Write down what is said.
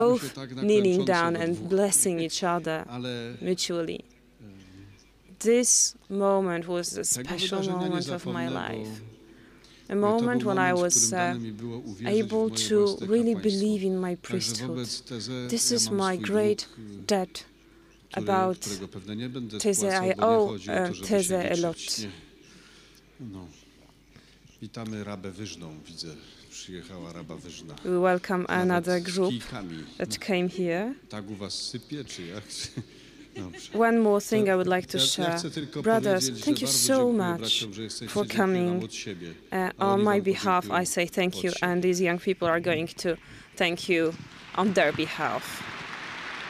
both kneeling down and blessing each other mutually. This moment was a special moment of my life. A moment when I was able to really believe in my priesthood. This is my great debt about Teze. I owe Teze a lot. Witamy Rabę Wyżną, widzę. Przyjechała Raba Wyżna. We welcome another group that came here. Tak u was sypie, czy jak? One more thing I would like to share. Brothers, thank you so much for coming. On my behalf, I say thank you, and these young people are going to thank you on their behalf.